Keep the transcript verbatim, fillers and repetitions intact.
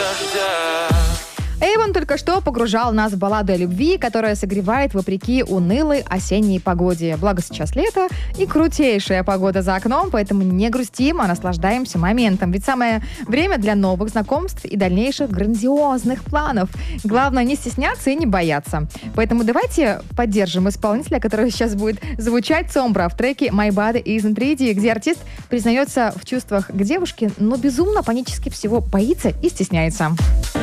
дождя. Эйвон только что погружал нас в балладу о любви, которая согревает вопреки унылой осенней погоде. Благо сейчас лето и крутейшая погода за окном, поэтому не грустим, а наслаждаемся моментом. Ведь самое время для новых знакомств и дальнейших грандиозных планов. Главное не стесняться и не бояться. Поэтому давайте поддержим исполнителя, который сейчас будет звучать, Цомбра, в треке «My Body Isn't Ready», где артист признается в чувствах к девушке, но безумно панически всего боится и стесняется.